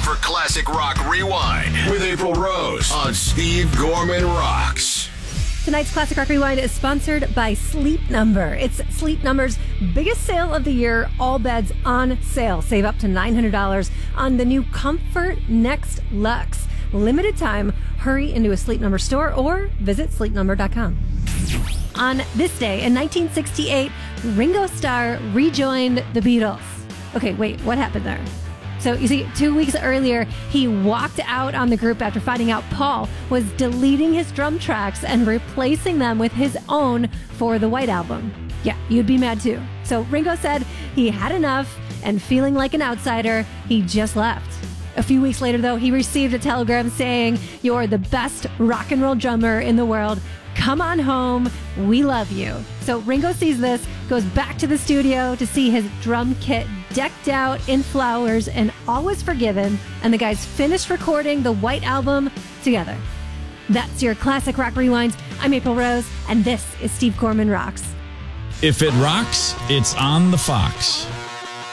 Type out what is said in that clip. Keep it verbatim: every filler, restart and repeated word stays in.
for Classic Rock Rewind with April Rose on Steve Gorman Rocks. Tonight's Classic Rock Rewind is sponsored by Sleep Number. It's Sleep Number's biggest sale of the year. All beds on sale. Save up to nine hundred dollars on the new Comfort Next Luxe. Limited time. Hurry into a Sleep Number store or visit sleep number dot com. On this day in nineteen sixty-eight, Ringo Starr rejoined the Beatles. Okay, wait, what happened there? So, you see, two weeks earlier, he walked out on the group after finding out Paul was deleting his drum tracks and replacing them with his own for the White Album. Yeah, you'd be mad too. So Ringo said he had enough, and feeling like an outsider, he just left. A few weeks later, though, he received a telegram saying, "You're the best rock and roll drummer in the world. Come on home. We love you." So Ringo sees this, goes back to the studio to see his drum kit decked out in flowers, and all is forgiven, and the guys finished recording the White Album together. That's your Classic Rock Rewind. I'm April Rose, and this is Steve Gorman Rocks. If it rocks, it's on the Fox.